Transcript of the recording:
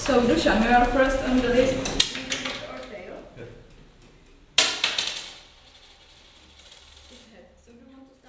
So Dushan, you are first on the list. Or tail? Yeah. It's head. So do you want to